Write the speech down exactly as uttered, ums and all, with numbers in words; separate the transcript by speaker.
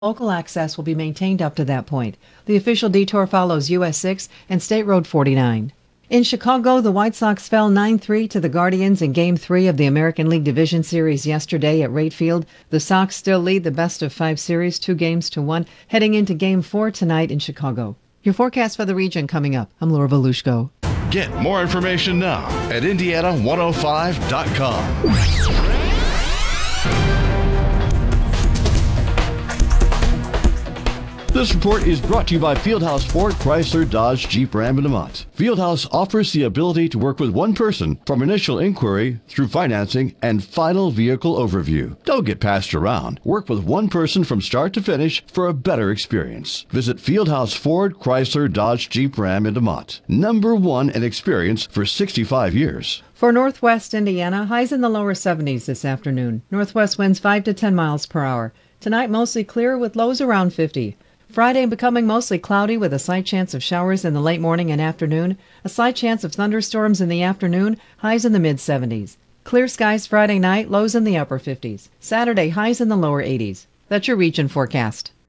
Speaker 1: Local access will be maintained up to that point. The official detour follows U S six and State Road forty-nine. In Chicago, the White Sox fell nine three to the Guardians in Game three of the American League Division Series yesterday at Wright Field. The Sox still lead the best-of-five series, two games to one, heading into Game four tonight in Chicago. Your forecast for the region coming up. I'm Laura Volushko.
Speaker 2: Get more information now at Indiana one oh five dot com.
Speaker 3: This report is brought to you by Fieldhouse Ford, Chrysler, Dodge, Jeep, Ram, and Demont. Fieldhouse offers the ability to work with one person from initial inquiry through financing and final vehicle overview. Don't get passed around. Work with one person from start to finish for a better experience. Visit Fieldhouse Ford, Chrysler, Dodge, Jeep, Ram, and Demont. Number one in experience for sixty-five years.
Speaker 1: For northwest Indiana, highs in the lower seventies this afternoon. Northwest winds five to ten miles per hour. Tonight, mostly clear with lows around fifty. Friday becoming mostly cloudy with a slight chance of showers in the late morning and afternoon. A slight chance of thunderstorms in the afternoon, highs in the mid-seventies. Clear skies Friday night, lows in the upper fifties. Saturday, highs in the lower eighties. That's your region forecast.